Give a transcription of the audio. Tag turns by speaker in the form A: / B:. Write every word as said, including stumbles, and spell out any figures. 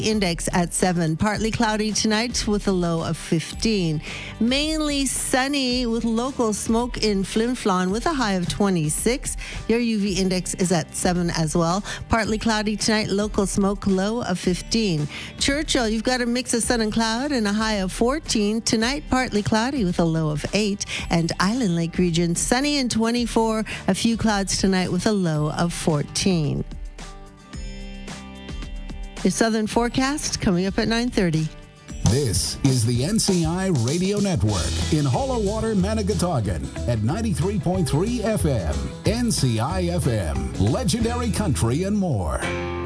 A: Index at seven. Partly cloudy tonight with a low of fifteen. Mainly sunny with local smoke in Flin Flon with a high of twenty-six. Your U V index is at seven as well. Partly cloudy tonight, local smoke, low of fifteen. Churchill, you've got a mix of sun and cloud and a high of fourteen. Tonight, partly cloudy with a low of eight. And Island Lake region, sunny and twenty-four. A few clouds tonight with a low of fourteen. Your southern forecast coming up at nine thirty.
B: This is the N C I Radio Network in Hollow Water, Manigatogan at ninety-three point three F M. N C I F M, legendary country and more.